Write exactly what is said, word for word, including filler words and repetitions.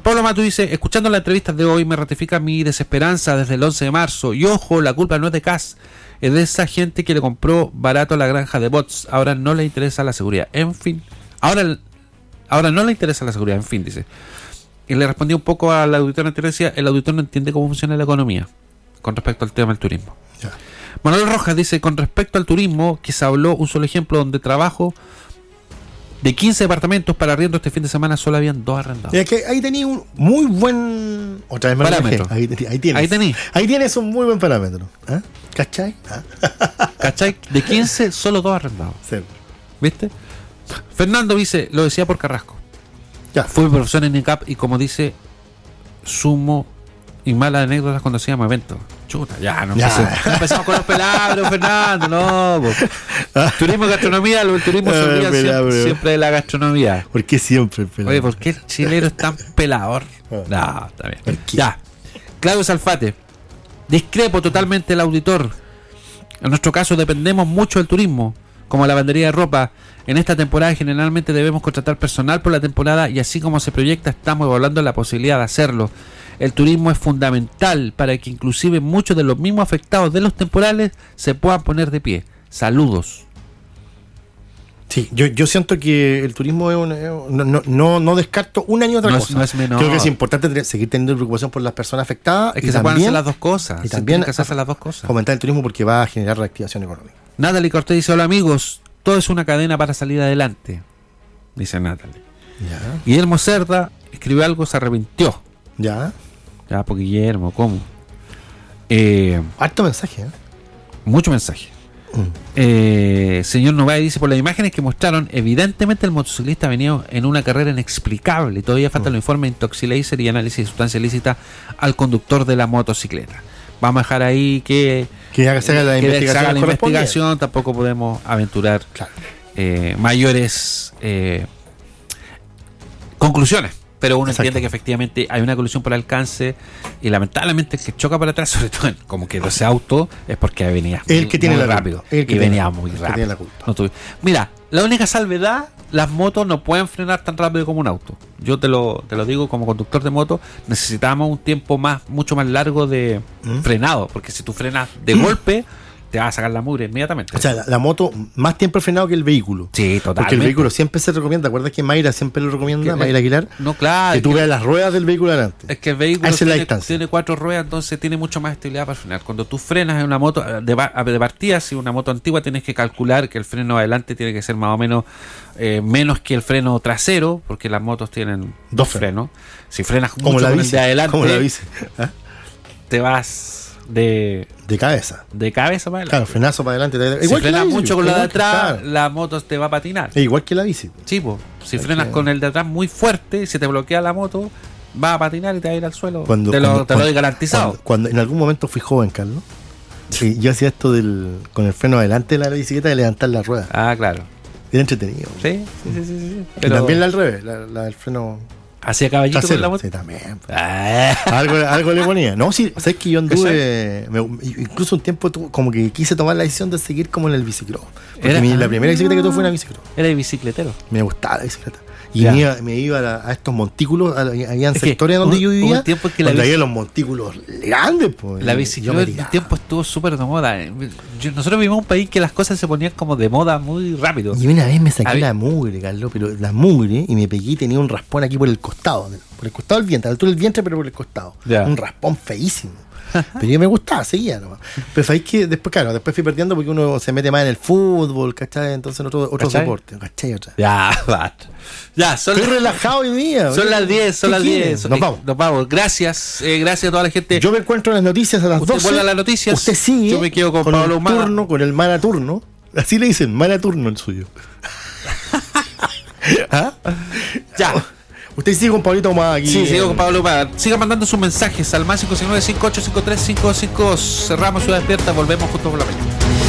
Pablo Mato dice, escuchando las entrevistas de hoy me ratifica mi desesperanza desde el once de marzo. Y ojo, la culpa no es de Kast, es de esa gente que le compró barato a la granja de bots. Ahora no le interesa la seguridad. En fin, ahora, ahora no le interesa la seguridad. En fin, dice. Y le respondí un poco al auditor anterior, decía, el auditor no entiende cómo funciona la economía con respecto al tema del turismo. Ya. Manuel Rojas dice, con respecto al turismo, que se habló un solo ejemplo donde trabajo de quince departamentos para arriendo este fin de semana, solo habían dos arrendados. Es que ahí tenía un muy buen otra vez parámetro. Ahí, ahí tienes. Ahí tenés. Ahí tienes un muy buen parámetro. ¿Eh? ¿Cachai? ¿Ah? ¿Cachai? De quince, solo dos arrendados. Sí. ¿Viste? Fernando dice, lo decía por Carrasco. Ya. Fui profesor en I C A P y como dice, sumo y malas anécdotas cuando hacíamos eventos. Chuta, ya, no empecemos, no empezamos con los pelabros, Fernando, no. Po. Turismo y gastronomía, el turismo se olvida siempre, siempre de la gastronomía. ¿Por qué siempre el pelado? Oye, ¿por qué el chileno es tan pelador? No, está bien. Ya. Claudio Salfate. Discrepo totalmente el auditor. En nuestro caso dependemos mucho del turismo, como lavandería de ropa. En esta temporada generalmente debemos contratar personal por la temporada y así como se proyecta estamos evaluando la posibilidad de hacerlo. El turismo es fundamental para que inclusive muchos de los mismos afectados de los temporales se puedan poner de pie. Saludos. Sí, yo, yo siento que el turismo es un, no, no, no, no descarto una ni otra no cosa. Es, no es menor. Creo que es importante tener, seguir teniendo preocupación por las personas afectadas. Es que y se también, pueden hacer las dos cosas. Y también que hacer las dos cosas. Fomentar el turismo porque va a generar reactivación económica. Natalie Cortés dice, hola amigos, todo es una cadena para salir adelante. Dice Natalie. Ya. Guillermo Cerda escribió algo, se arrepintió. Ya. Ya, pues Guillermo, ¿cómo? Eh, Harto mensaje, ¿eh? Mucho mensaje. Mm. Eh, señor Novay dice, por las imágenes que mostraron, evidentemente el motociclista venía en una carrera inexplicable. Todavía faltan mm. los informes de Intoxilaser y análisis de sustancia ilícita al conductor de la motocicleta. Vamos a dejar ahí que, que haga, se haga la que investigación. Se haga la investigación. Tampoco podemos aventurar claro. eh, mayores eh, conclusiones. Pero uno Exacto. entiende que efectivamente hay una colisión por alcance y lamentablemente el que choca para atrás, sobre todo como que ese auto, es porque venía el muy, que tiene muy la rápido el que y venía la, muy el rápido. La no tuve, mira, la única salvedad, las motos no pueden frenar tan rápido como un auto. Yo te lo, te lo digo como conductor de moto, necesitamos un tiempo más mucho más largo de ¿Mm? frenado, porque si tú frenas de ¿Mm? golpe te va a sacar la mugre inmediatamente. O sea, la, la moto más tiempo frenado que el vehículo. Sí, totalmente. Porque el vehículo siempre se recomienda. ¿Te acuerdas que Mayra siempre lo recomienda? Mayra Aguilar. No, claro. Que tú veas las ruedas del vehículo adelante. Es que el vehículo tiene, tiene cuatro ruedas, entonces tiene mucho más estabilidad para frenar. Cuando tú frenas en una moto, de, de partida, si una moto antigua, tienes que calcular que el freno adelante tiene que ser más o menos eh, menos que el freno trasero, porque las motos tienen dos frenos. Si frenas como mucho la con bici, el de adelante, como la bici. ¿Eh? te vas de de cabeza de cabeza para adelante. Claro, frenazo para adelante. Si frenas mucho con la de atrás, claro. la moto te va a patinar. Es igual que la bici. Sí, pues. Si Hay frenas que... con el de atrás muy fuerte, si te bloquea la moto, va a patinar y te va a ir al suelo. Cuando, te lo, cuando, te lo doy garantizado. Cuando, cuando en algún momento fui joven, Carlos, sí, yo hacía esto del con el freno adelante de la bicicleta y levantar la rueda. Ah, claro. Era entretenido. Sí, sí, sí, sí, sí. Pero... Y también la al revés, la, la del freno. ¿Hacía caballito Trasero, con la moto? Sí, también. Ah. algo, algo le ponía. No, sí, sabes que yo anduve. Me, incluso un tiempo tu, como que quise tomar la decisión de seguir como en el bicicross. Porque Era, mi, ah, la primera bicicleta que tuve fue una bicicross. Era de bicicletero. Me gustaba la bicicleta. Y me iba, me iba a, a estos montículos, a, habían es sectores donde un, yo vivía, un tiempo que la donde bici, había los montículos grandes. Pues, la bicicleta un tiempo estuvo súper de moda. Yo, nosotros vivimos en un país que las cosas se ponían como de moda muy rápido. Y una vez me saqué había, la mugre, Carlos, pero la mugre, y me pegué y tenía un raspón aquí por el costado, por el costado del vientre, a la altura del vientre, pero por el costado. Ya. Un raspón feísimo. Pero yo me gustaba, seguía nomás. Pero sabéis que después, claro, después fui perdiendo porque uno se mete más en el fútbol, ¿cachai? Entonces en otro, otro deporte, ¿cachai? Otra. Ya, basta. Ya, son Estoy relajado hoy día. Son las diez, son las diez. Nos vamos. Nos vamos. Gracias, eh, gracias a toda la gente. Yo me encuentro en las noticias a las usted doce. Vuelve a las noticias. Usted sigue. Yo me quedo con, con Pablo el turno, con el maraturno. Así le dicen, maraturno el suyo. ¿Ah? Ya. Usted sigue con Pablito Humada aquí. Sí, sigo con Pablo Humada. Sigan mandando sus mensajes al más cinco nueve cinco ocho cinco tres cinco cinco. Cerramos Ciudad Despierta. Volvemos justo por la mañana.